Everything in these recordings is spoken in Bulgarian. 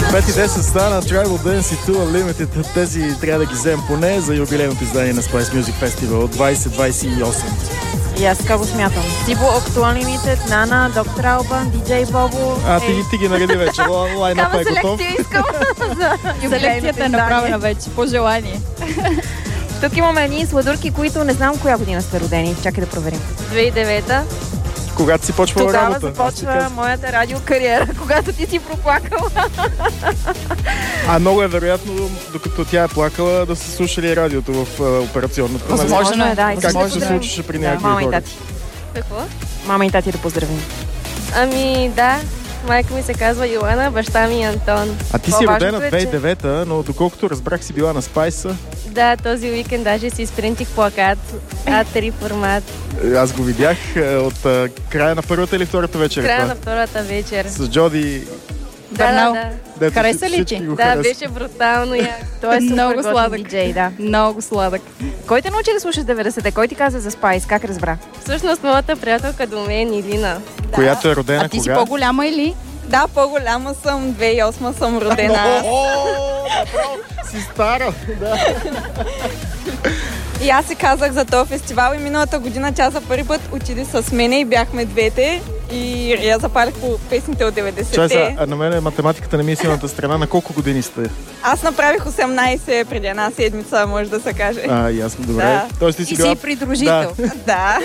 5:10 стана Tribal Dance и Too Unlimited. Тези трябва да ги вземем поне за юбилейното издание на Spice Music Festival от 2028. И аз така го смятам. Тибо, Actual Limited, Нана, Доктор Албан, DJ Бобо. Ти ги нареди вече. Лайнъпът е готов. Селекция искам за Селекцията е направена вече, по желание. Тук имаме едни сладурки, които не знам коя година сте родени. Чакай да проверим. 2009-та. Когато си почвала работа. Тогава започва моята радиокариера, когато ти си проплакала. Много е вероятно, докато тя е плакала, да са слушали радиото в операционната. Възможно е, да. Как се случваше при някакви мама хора? И тати. Какво? Мама и тати да поздравим. Да. Майка ми се казва Йоана, баща ми Антон. А ти си родена в 2009-та, но доколкото разбрах си била на Спайса. Да, този уикенд даже си изпринтих плакат А3 формат. Аз го видях от края на първата или втората вечер. Края на втората вечер. С Джоди. Да. Хареса ли ти? Да, беше брутално. Той е много сладък. DJ, да. Много сладък. Кой те научи да слушаш 90-те? Кой ти каза за Спайс? Как разбра? Всъщност моята приятелка до мен, Илина. Която е родена А ти кога? си по-голяма или? Да, по-голяма съм. 2008 съм родена. Си стара, да. И аз си казах за този фестивал и миналата година тя за първи път отиде с мене и бяхме двете и я запалих по песните от 90-те. На мен математиката не ми е силната страна. На колко години сте? Аз направих 18 преди една седмица, може да се каже. Ясно, добре. Да. Тоест ти И била... си придружител. Да.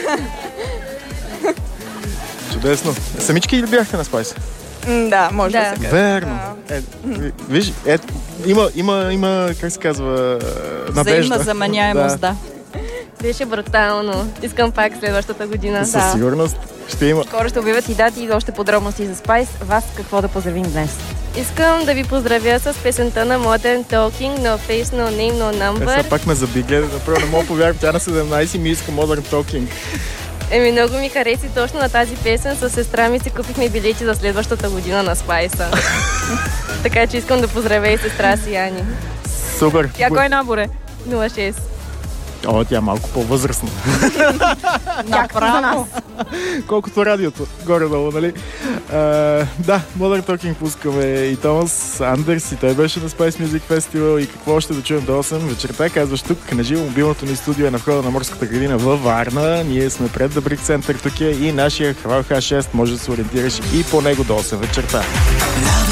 Чудесно. Самички ли бяхте на Спайс? Да, може да се каже. Верно. Виж, има, как се казва, надежда. Взаимна заманяемост, да. Беше брутално. Искам пак следващата година. Със сигурност ще има. Скоро ще обявят и дати и още подробности за Спайс. Вас какво да поздравим днес? Искам да ви поздравя с песента на Modern Talking, No Face, No Name, No Number. Сега пак ме забигле, направо не мога повярвам, тя на 17 ми иска Modern Talking. Много ми хареси точно на тази песен. С сестра ми си купихме билети за следващата година на Спайса. Така че искам да поздравя и сестра си, Ани. Супер. Тя кой набор е? 06. Тя е малко по-възрастна. Направо. Колкото радиото, горе-долу, нали? Да, Modern Talking пускаме и Томас Андерс, и той беше на Spice Music Festival, и какво още да чуем до 8 вечерта. Казваш тук на живо, мобилното ни студио е на входа на Морската градина във Варна. Ние сме пред The Brick Center, тук е и нашия Хвал H6, може да се ориентираш и по него до 8 вечерта.